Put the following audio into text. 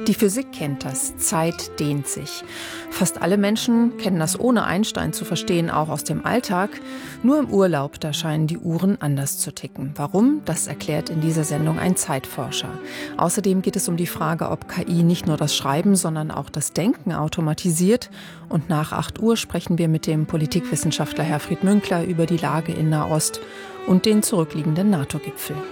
Die Physik kennt das. Zeit dehnt sich. Fast alle Menschen kennen das ohne Einstein zu verstehen, auch aus dem Alltag. Nur im Urlaub, da scheinen die Uhren anders zu ticken. Warum? Das erklärt in dieser Sendung ein Zeitforscher. Außerdem geht es um die Frage, ob KI nicht nur das Schreiben, sondern auch das Denken automatisiert. Und nach 8 Uhr sprechen wir mit dem Politikwissenschaftler Herfried Münkler über die Lage in Nahost und den zurückliegenden NATO-Gipfel.